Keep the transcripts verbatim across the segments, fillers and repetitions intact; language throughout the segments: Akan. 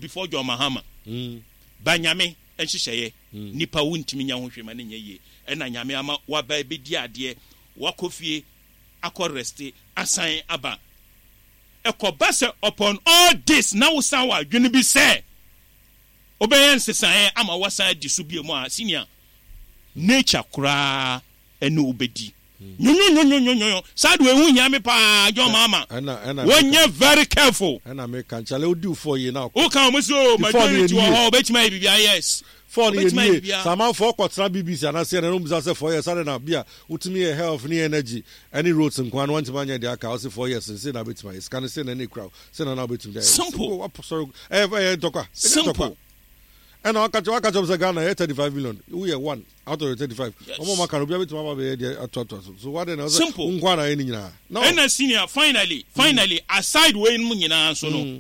before John Mahama. Mm. Banyame enhyehyeye nipa wuntimi nya ho hwema ne nyeye ena nyame ama waba be di ade wakofie akoreste asan aba ekobase upon all this now san wa dwene bi say obeyen sesan ama wasan di so bi mu a senior nature kura ene obedi nyonyo nyonyo nyonyo sadu ehu nyame pa John Mahama when you very careful and I can chale odi four year now o kan mo so majority o betima bibia yes four year sama for kwatra B B C and I say no bisa say four years and na bia utimi e health ni energy any roads nkwan want manya dey aka say four years say na betima is can say na any crowd say na na betima simple sorry eh eh dokwa simple and I catch I catch up Ghana thirty-five million we are one out of the thirty-five omo maka no bia betima ba be dey atoto so what then simple nkwan na any nyina no and senior finally finally mm. aside we mu nyina so no mm.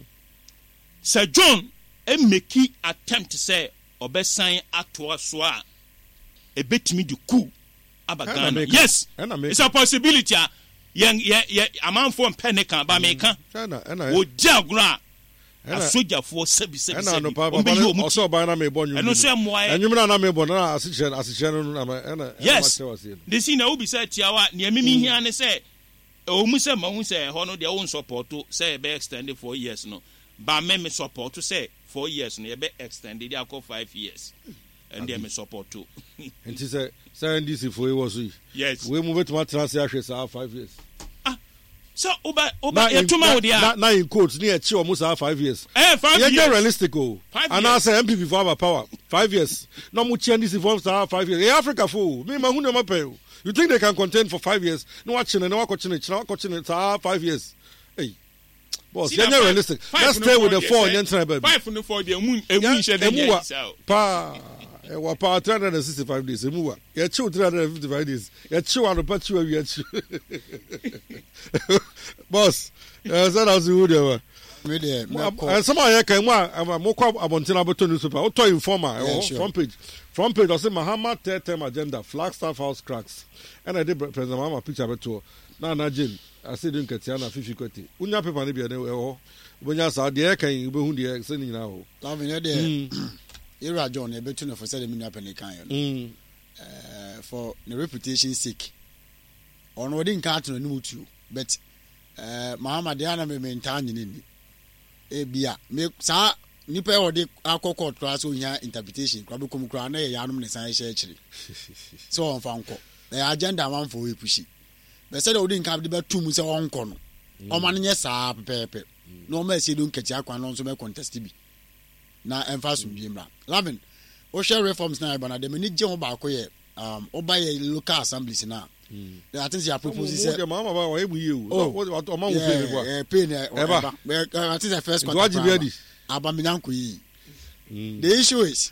Sir John e make attempt to say obesan atoa so a ebetimi di ku abagana yes it's a possibility a yen yen amanfo mpenikan ba meka o jagura asoja for sebi sebi sebi o be yo mu so ba na me bonyu eno so moa enyum na na me bon na asiche asiche no na na yes the see na obi say tiawa ne amimi hia ne say o mu say ma hu say ho no de won support say be extend for years no ba me me support say four years no be extended ya ko five years and they me support too and he say say N D C for was yes we move to my transfer ahwe five years ah so oba oba etuma odi a na in quotes near chi almost five years eh five years yeah realistic oh and I say M P P for our power five years no mu chi N D C for five years in Africa for me ma hu no ma pay you think they can contain for five years no watching no watching no watching five years hey boss, you're not realistic. Let's stay with the four. Five and four, the moon, a moon shed a pa. What power three hundred sixty-five days? A moon. You're two three hundred fifty-five days. You're two on the patch. You're two. Boss, that's how you do. And some I can want. I'm more quite about ten about two super. Auto informer. Front page. Front page. I say Mahama third term agenda. Flagstaff House cracks. And I did President Mahama picture about two. Now, now, Jim. I say don't get yana fifty kwete. Unya pepa ne bia ne ho. Unya sa de kan ube hu de se ni na ho. Love ne de. Era John e betu no for say me na pen kan yo. Mm. Eh for the reputation sake. Ono de nka atno ne mutu. But eh Muhammad yana me mentan ni ni. E bia me sa nipa e ode akokọ to so nya interpretation. Kwa be kom kra na ye yanom ne san hye akiri. So on fa nko. Na agenda man for we pushi. They said they didn't have the two months on corner. O man, yes, ah, pepe. No mercy don't catch up and also contest to be. Now, emphasis on Jimra. Loving. O share reforms now, but the minute John Bakoye, um, or by a local assemblies now. I think you propose your mama about you. Oh, what among you pay ever. I think the first one. Abaminanqui. The issue is.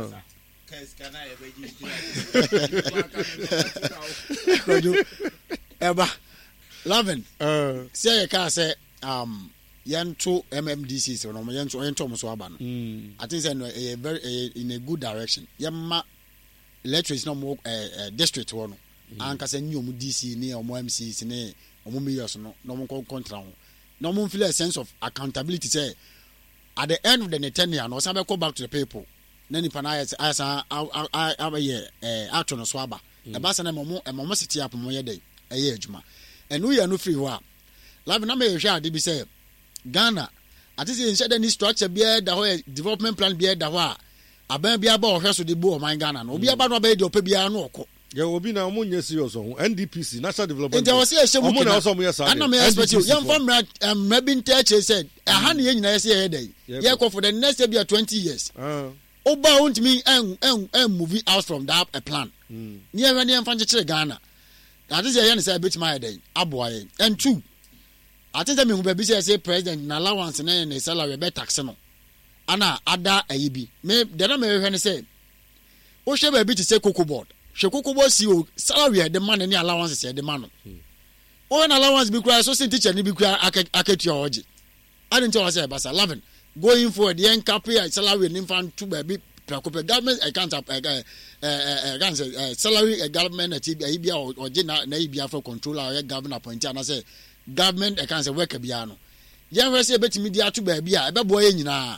Eba Lovin uh say you can say um yanto M M D C so no yanto yanto so aba no I think say no a very a, in a good direction yamma electric no more uh, district one no anka say nyu mu D C ni omo M C C ni omo mayors no no mo contra ho no mo feel a sense of accountability say at the end of the tenure no say go back to the people na ni pana as as I eh ato no so aba e ba say na mo mo city up mo ye dey eye adwuma enu ye no free ho a love na me hwe ade bi say Ghana ati say inside any structure bi da ho development plan bi da ho a aban bi aba ohwe so de bu o man Ghana no obi aba no ba de opa bi a no okọ ye obi na mo nya serious ho N D P C National Development Nti o say e shemu na so mo yes ade ana me expect you yam from maybe ntache said aha na ye nyina ye say ye dey ye go for the next year twenty years ah oba won't me en en en movie out from that a plan mm near when you fan chire Ghana that is here say bit my day aboye and two I think that me be say president na allowance na na salary be tax no ana ada ayibi me the na me hwe say o hwe be to say cocoa board hwe cocoa board C E O salary the man ni allowance say the man o na allowance bi kura so sin teacher ni bi kura aketu oje I didn't tell us about eleven going forward the encapia salary ni fan two baby preoccupy government account uh uh uh salary government at ibia or na na ibia for controller government appointee and say government account work bia no yen we say betimi dia to baby a be boy nyina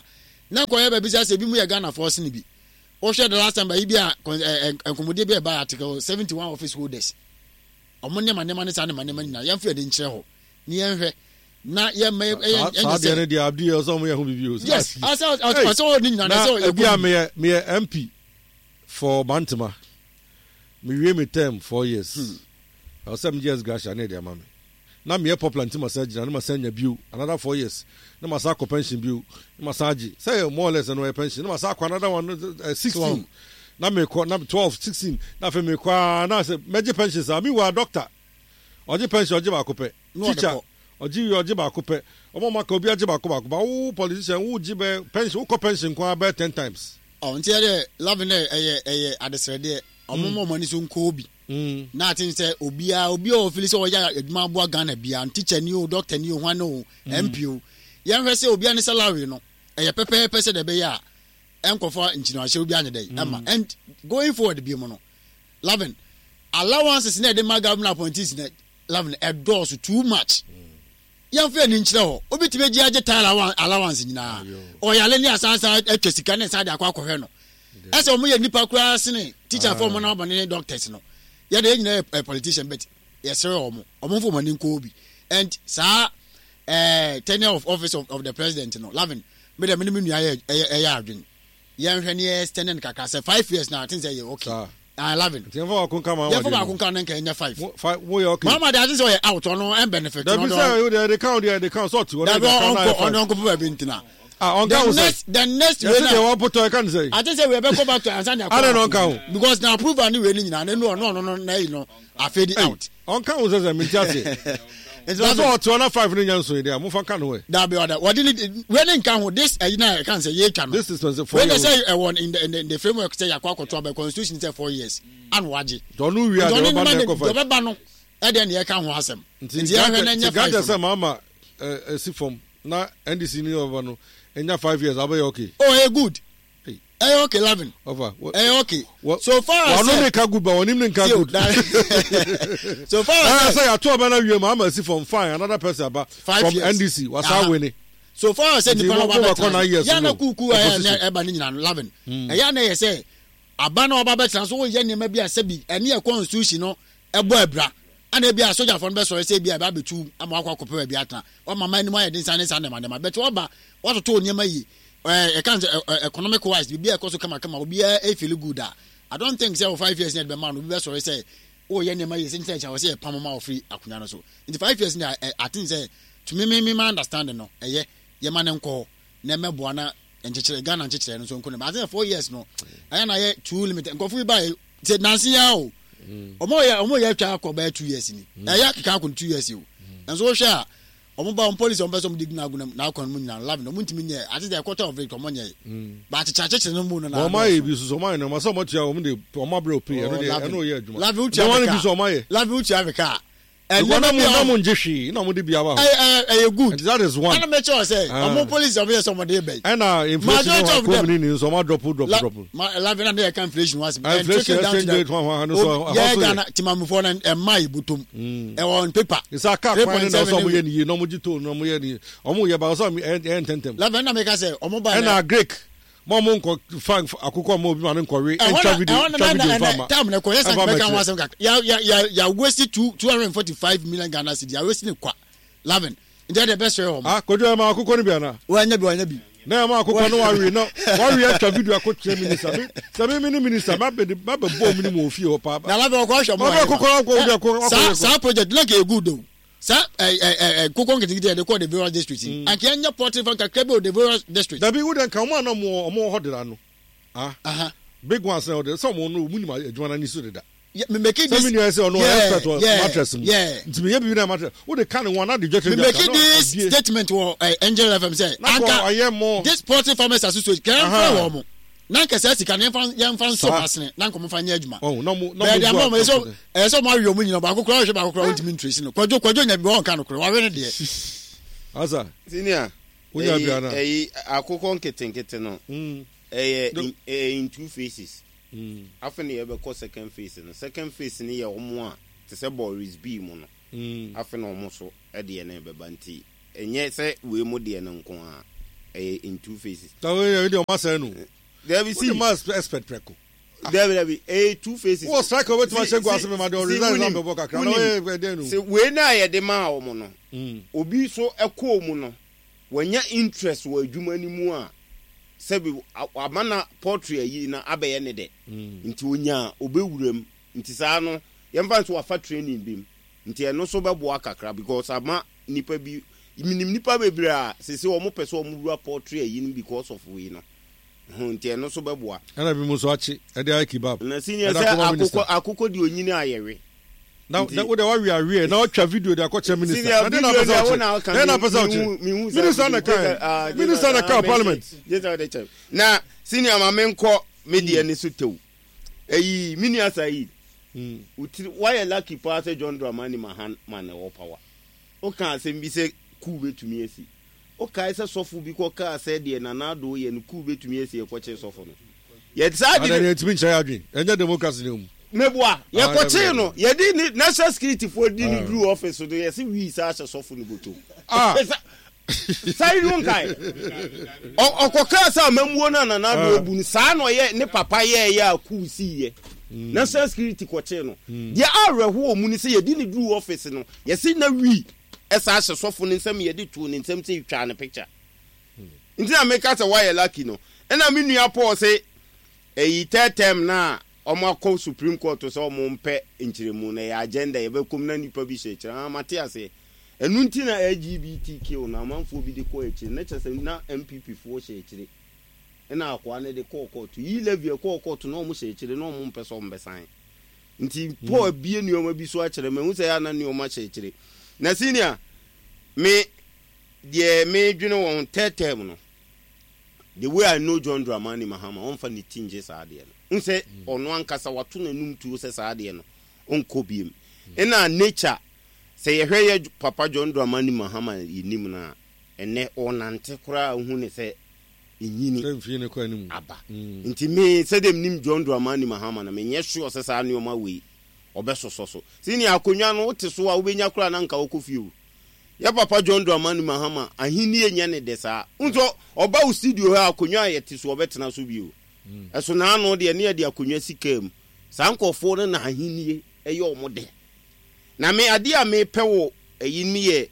na koye ba bi say bi mu ye Ghana force ni bi o share the last time ba bi a enkomode bi e ba article seventy-one office holders omo ne manema ne sa ne manema nyina yam fe de nkyere ho ni yenhwe na ye me enye say de abdi o so mo ye ho bibi o yes I say I say ni nyina na say bi a me me M P for Bantama me wie me term four years hmm. I was seven years gasha na dia mama na me popular ntima say na ma sanya biu another four years na ma sa ko pension biu na ma sa agi say more or less no pension na ma sa another one uh, sixteen na me ko na twelve sixteen na fe me kwa na say meje pension sa me wa doctor oje pension oje ba ko pe teacher oje oje ba ko pe omo ma ka obi aje ba ko ba ko ba wo politician wo ji be pension wo ko pension kwa be ten times oh ntia de love na eye eye adesrede omo mo mani so nko obi Mm. Na tin say obia obi o feel say oya adwuma abo Ghana bia teacher ni o doctor ni o hwan o M P o yan hwe say obia ni salary no eye pepe pepe say de be ya enkofo nchino ahye obia anye dey ama and going forward bi mo no eleven allowances na de ma government appointees na eleven endorse too much yan fe ni nchire ho obi tibe gi age tire allowance nyina oya le ni asansa atwesika ne sa de akwa akwohwe no ese omo ye nipa kura sene teacher form na obane doctors no ya de nyina a politician but yesere omo omo fo mani nko obi and sa eh tenure of office of, of the president no eleven me de me me ya ya adwin ya hwe ne extend kaka say five years now I think say you okay ah eleven tian fo akon kama ya fo akon kan nka nya five wo ya okay mama da say out on and benefit no no that they count they count sort what they count on on ko ba bintina ah on count next the next we na one put I can say I think say we be go back to answer I don't count because now prove ani we ni nyina no no no no na you know I fade out on count say me tiase it's what two and five million so there mo fa kan we that be order what did we ni kan ho this eh na can say ye kan this is twenty-four when they say uh, one in the, in the in the framework say yakwa kwato by constitution say four years and waje don't know we are the ba na ko fa do ba no e de na ye kan ho asem nti ya hwe na nya five ga say mama eh si form na N D C ni over no enya five years abai okay oh eh good eh okay eleven over eh okay so far as one make good but one him nka good so far as say ato ba na wie mama si form fine another person about from N D C was how winning so far as say the power ba ya na kuku eh ba ni nyina eleven eh ya na ye say aba na oba be trans so ye nema bi asabi ene e constitution no ebo abra ana bi a soldier for no be so say bi aba betu ama akwa kope bi atan o mama ni mo ye din san san dem dem but oba what to nyema yi eh kan economic wise bi e koso kama kama obi e feel good ah I don't think say five years need be man obi be so say o ye nema yi sin say cha say pamoma of free akunya no so in five years na I think say to me me me understand no eh ye man nko na meboa na enchechere Ghana enchechere no so nko na but four years no aya na ye too limited nko fu buy say nansi ya o omo ya omo ya twa akọ two years ni aya kika akọ two years o and so hwa omo ba on police on person dig na aguna na akọ mu nyina love no munti nye ati the quarter of it omo nye ba cha cha cha no mu no na omo ye bi so omo no ma so omo tia omo de omo bro pay eno de eno ye adwuma love uchi africa bi so omo ye love uchi africa and no mo no mo njehwi na mo de bia ba eh eh good that is one and make sure say omo police omo so omo de be and na inflation no come ni so omo drop drop drop ma love na dey inflation was and inflation change rate one one so yeah Ghana timamfo na e mai butum e on paper isa ka kwan na so omo ye ni no mo jito no mo ye ni omo ye ba so e tentem love na make say omo ba na Greek mo mo nko fan akoko mo bi ma nko we enta video enta video fama tam na ko yes make kan wasem ka ya ya ya waste two hundred forty-five million Ghana cedi ya waste ni kwa eleven nje the best way home ah kojo ma akoko ni bia na wa nya bi wa nya bi na ma akoko no wa we no wa we enta video akoko minister mi sabe mi ni minister ma be ma be bo mi ni mo ofie ho pa na eleven ko hwe mo akoko ko we akoko sa sa project like e good o sa eh eh kokon kitikiti de call the various districts and can nya portrait from kakebe the various districts da bi would come on no mo hodira no ah aha big ones now there some no mu ni ma adwuma na ni so da me make this some you say no expert or mattress yeah nti me bi na mattress wo de kan one na de jotwe me make this statement wo Angel F M say anka this portrait farmers association can for wo na nka sa sika na yan fan so asene na nko mfa nya adwuma oh no no no no mo so eh so mo awie mo nyina ba kokora hwe ba kokora ultimate interest no kwajo kwajo nya bi won kan kokora wa we ne de asa senior unya bia na eh akoko nketenkete no mm eh in two phases mm afene ye be ko second phase no second phase ni ye omo a te se Boris B mu no mm afene omo so e de ne be banti enye se we mu de ne nko a ɛyɛ in two phases. tawo ye de o ma say no there we see must expect preko there will be a two phases. wo strike over to ma shegu asem ma de resign na bebo kakra na we de no se we na ye de ma wo no obi so ɛkɔ mu no wanya interest wɔ adwuma ni mu a sebi amana portrait yi na abɛyɛ ne de nti onya obewuram nti saa no yɛmfa nso wafa training bim nti ɛno so bɛboa kakra because ama nipa bi minim nipa bebre a sese wo mo pese wo mo wura portrait yi no because of we no nti ɛno so bɛboa ana bi mo so achi ɛde ai kebab na senior sɛ akoko akoko de onyini ayɛwe na na wo de wa wi awie na watwa video de akɔkyɛ minister na de na pesa na na pesa o minister na kan minister na kan parliament na senior ma menkɔ media ni so tew eyi mini asai mm uti why lucky pass John Dramani Mahan man e power o kan asem bi se ku betumi asi o kai se sofo bi ko ka se de na na do ye no ku betumi asi e ko che sofo no ye sa di na etimi nchai adwin enye democracy ne mu meboa ye ko che no ye di national security for di ni blue office do ye se wi sa che sofo no boto ah sai run kai o ko ka sa mamuo na na na do bu ni sa no ye ne papa ye ye aku si ye national security ko che no ye areho mu ni se ye di ni blue office no ye se na wi esa ahye sofo ne nsam ye di tu ne nsam se twa ne picture nti na make us why lucky no na me nua Paul say eyi tetem na omo akọ Supreme Court so omo mpe nchiremu na ya agenda ye bekom na nipa bi she kira mate ase enu nti na L G B T Q na manfo bi de ko echi na chese na M P P fo she kire na akwa na de ko court yi levy ko court na omo she kire na omo mpe so mbesan nti Paul bie nuoma bi so a kire me hu se ya na nuoma she kire na senior me de me dwene won tetem no the way I know John Dramani Mahama on fa ni tinje sa de no nse ono ankasa wato na num tuo se sa de no onko biem ena nature se ye hweye papa John Dramani Mahama yinim na ene onante kura hu ne se enyini remfie ne ko anim aba nti me se dem nim John Dramani Mahama na me nye hwe se sa ne o ma we obesososo sini akonwa no wote so a obenya kura na nka okofie o ya papa John Dramani Mahama ahini enya ne desa nso oba u studio ha akonwa yete so obetena so bio eso na anu de ne de akonwa sikam sankofo no na ahini eye omode na me ade a me pewo eyi mi ye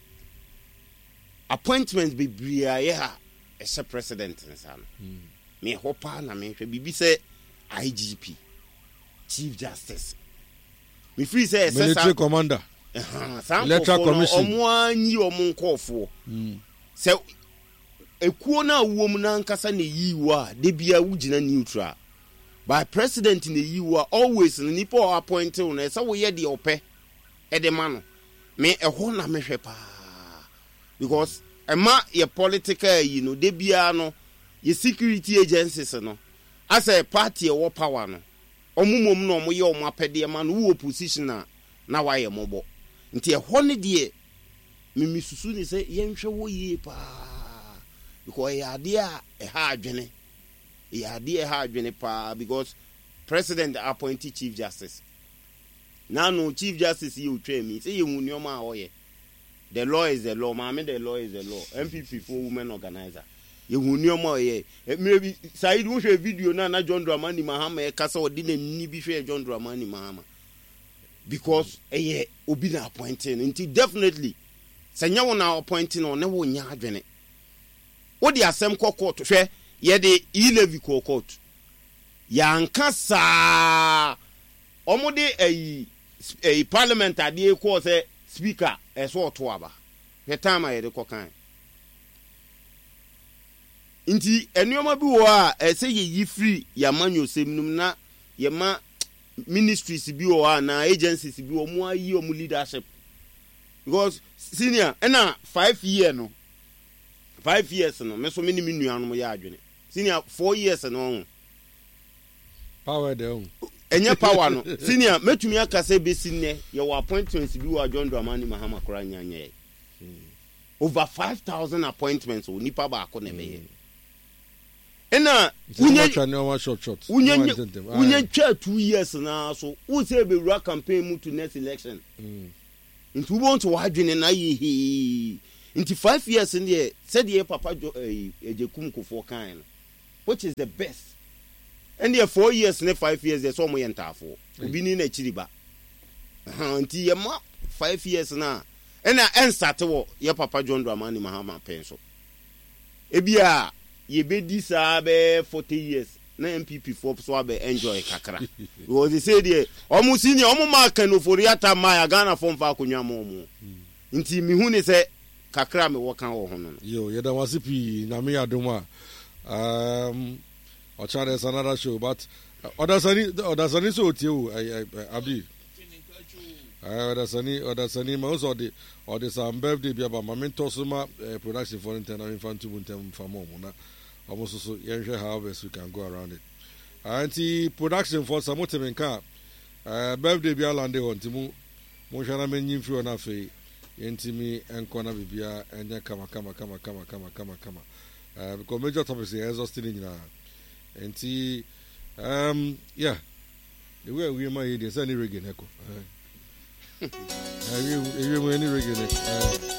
appointment be bria ye ha ese president nsa no me hopa na me hwe bibi se I G P Chief Justice me free say military commander electoral commission omo anyi omo nkofo se ekuo na awom na nkasa na yiwa de bia wugina neutral by president na yiwa always na nipa appoint na se wo ye de ope e de ma no me eho na me hwe pa because ema ye political yi no de bia no ye security agencies no as a party e wo power no omumom no omo ye omo apede ma no wo opposition na na wa ye mobo nti ehɔ ne de mimi susu ni se yenhwe wo yie pa because ya de a ha adwene ya de ha adwene pa because president appointed chief justice now no chief justice you train me say you munioma a oye the law is the law ma me the law is the law M P P for women organizer you munioma oye maybe Said wo hwe video na na John Dramani Mahama e kasa odi na ni bi hwe John Dramani Mahama because eh obi na appointing until definitely senya wona appointing on ne wo nya adwene wo di asem court hwe ye de elevi court ya nkasa omode eh eh parliament ade ko se speaker eso oto aba he time ye de kokan nti enuoma bi wo a ese ye yi free ya manyo semnum na ye ma ministries bi o na agencies bi o mu ayi o mu leadership because senior na five year no five years no me so me ni me nuanom ya adwene senior four years no power de on enye power no senior metumi akase be sinne ye wo appointments bi wa John Dramani Mahama kora nyanya over five thousand appointments o nipa ba akọ na be ena unye short short unye unye twa two years na so wo say be run campaign mu to next election mm nti wo want to wadwene na ye nti five years in the said the papa ejekum kofo kan which is the best and the four years ne five years there's so mo yentafo obi ni na chiriba nti ye ma five years na and na en start wo ye papa John Dramani Mahama penso ebia ye be di sa be forty years na M P P for so be enjoy kakra because they say there omo senior omo mark no for yata ma Ghana form fa konwa mo nti mi hu ne se kakra me wokan wo ho no yo ye da wasipi na me adoma um or try there's another show but odasani odasani so tiu abi odasani odasani ma so the or the some birthday bi aba ma mento so ma production for internal infantu buntem famo mo na almost so yenhwe how best we can go around it anti production for some temenka uh birthday bi alande on timu mo hwana menyin fi on afi yentimi enkona bibia enya kama kama kama kama kama kama kama uh because major topics is exhausting nyina enti um yeah the way we ma here dey say any reggae neko eh eh we we any reggae neko